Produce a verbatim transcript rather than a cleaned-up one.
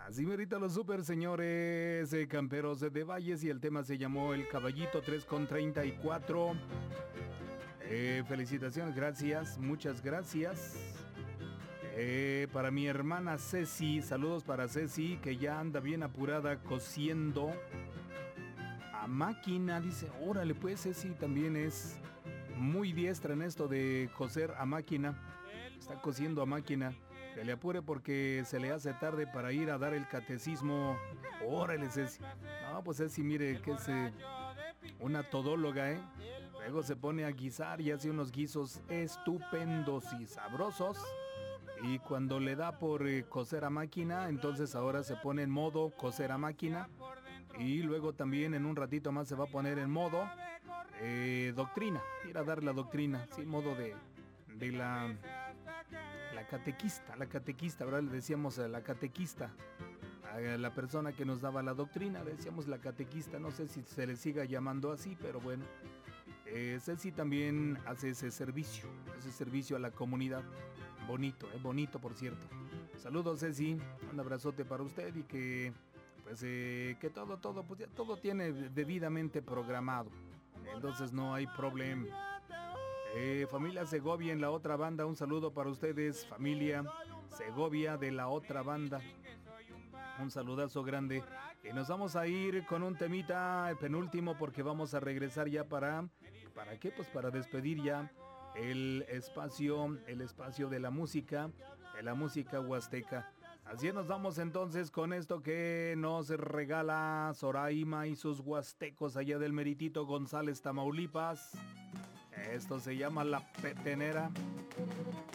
Así merita los super señores eh, camperos de Valles y el tema se llamó El Caballito tres con treinta y cuatro. Eh, felicitaciones, gracias, muchas gracias. Eh, para mi hermana Ceci, saludos para Ceci que ya anda bien apurada cosiendo a máquina. Dice, órale pues Ceci también es muy diestra en esto de coser a máquina. Está cosiendo a máquina. Que le apure porque se le hace tarde para ir a dar el catecismo. Órale, Ceci. No, pues Ceci, mire que es eh, una todóloga, ¿eh? Luego se pone a guisar y hace unos guisos estupendos y sabrosos. Y cuando le da por eh, coser a máquina, entonces ahora se pone en modo coser a máquina. Y luego también en un ratito más se va a poner en modo eh, doctrina. Ir a dar la doctrina, sí, modo de, de la... La catequista, la catequista, ¿verdad? Le decíamos a la catequista, a la persona que nos daba la doctrina, le decíamos la catequista, no sé si se le siga llamando así, pero bueno. Eh, Ceci también hace ese servicio, ese servicio a la comunidad. Bonito, eh, bonito por cierto. Saludos Ceci, un abrazote para usted y que, pues, eh, que todo, todo, pues ya todo tiene debidamente programado. Entonces no hay problema. Eh, familia Segovia en la otra banda, un saludo para ustedes, familia Segovia de la otra banda. Un saludazo grande. Y nos vamos a ir con un temita, el penúltimo, porque vamos a regresar ya para... ¿Para qué? Pues para despedir ya el espacio, el espacio de la música, de la música huasteca. Así nos vamos entonces con esto que nos regala Soraima y sus huastecos allá del Meritito González, Tamaulipas. Esto se llama La Petenera.